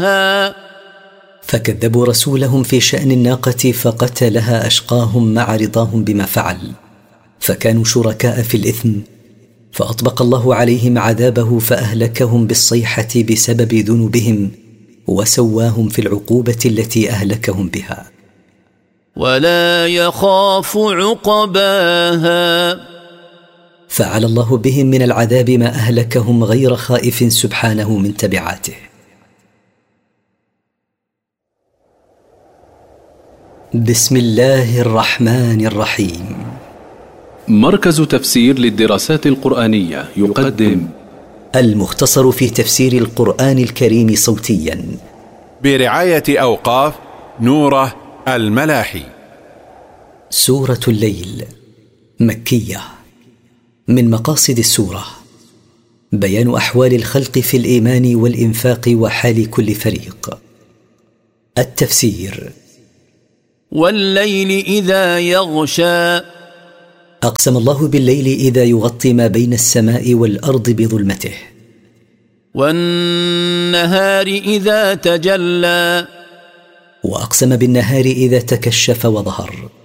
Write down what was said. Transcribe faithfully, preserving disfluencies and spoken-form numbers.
فكذبوا رسولهم في شأن الناقة فقتلها أشقاهم مع رضاهم بما فعل، فكانوا شركاء في الإثم، فأطبق الله عليهم عذابه فأهلكهم بالصيحة بسبب ذنوبهم، وسواهم في العقوبة التي أهلكهم بها. ولا يخاف عقباها، فعل الله بهم من العذاب ما أهلكهم غير خائف سبحانه من تبعاته. بسم الله الرحمن الرحيم. مركز تفسير للدراسات القرآنية يقدم المختصر في تفسير القرآن الكريم صوتيا برعاية أوقاف نوره الملاحي. سورة الليل مكية. من مقاصد السورة بيان أحوال الخلق في الإيمان والإنفاق وحال كل فريق. التفسير: والليل إذا يغشى، أقسم الله بالليل إذا يغطي ما بين السماء والأرض بظلمته. والنهار إذا تجلى، وأقسم بالنهار إذا تكشف وظهر.